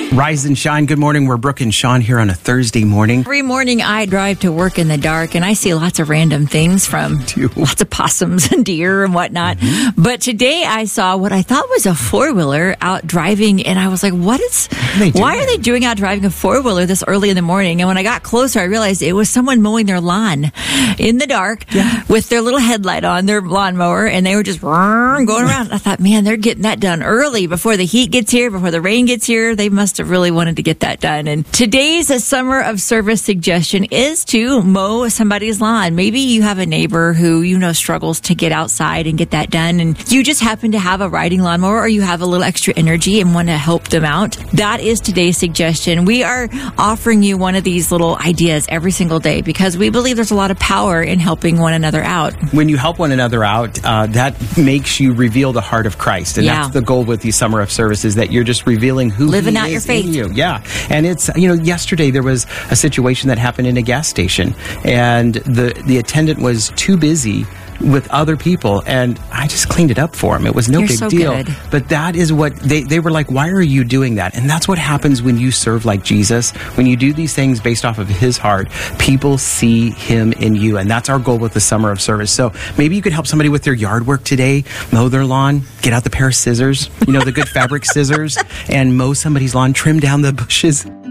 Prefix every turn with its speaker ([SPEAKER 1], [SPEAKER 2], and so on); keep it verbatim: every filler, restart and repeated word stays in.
[SPEAKER 1] Rise and shine. Good morning. We're Brooke and Sean here on a Thursday morning.
[SPEAKER 2] Every morning I drive to work in the dark and I see lots of random things from lots of possums and deer and whatnot. Mm-hmm. But today I saw what I thought was a four-wheeler out driving, and I was like, what is, are why are they doing out driving a four-wheeler this early in the morning? And when I got closer, I realized it was someone mowing their lawn in the dark yeah. with their little headlight on their lawnmower, and they were just going around. I thought, man, they're getting that done early before the heat gets here, before the rain gets here. They must have really wanted to get that done. And today's summer of service suggestion is to mow somebody's lawn. Maybe you have a neighbor who you know struggles to get outside and get that done, and you just happen to have a riding lawnmower, or you have a little extra energy and want to help them out. That is today's suggestion. We are offering you one of these little ideas every single day because we believe there's a lot of power in helping one another out.
[SPEAKER 1] When you help one another out, uh, that makes you reveal the heart of Christ. And yeah. that's the goal with these summer of services, that you're just revealing who
[SPEAKER 2] Living
[SPEAKER 1] he
[SPEAKER 2] out
[SPEAKER 1] is
[SPEAKER 2] your faith.
[SPEAKER 1] in you. Yeah. And it's, you know, yesterday there was a situation that happened in a gas station, and the, the attendant was too busy with other people, and I just cleaned it up for him. It was no
[SPEAKER 2] You're
[SPEAKER 1] big
[SPEAKER 2] so
[SPEAKER 1] deal.
[SPEAKER 2] Good.
[SPEAKER 1] But that is what they, they were like, why are you doing that? And that's what happens when you serve like Jesus. When you do these things based off of his heart, people see him in you. And that's our goal with the summer of service. So maybe you could help somebody with their yard work today, mow their lawn, get out the pair of scissors, you know, the good fabric scissors, and mow somebody's lawn, trim down the bushes.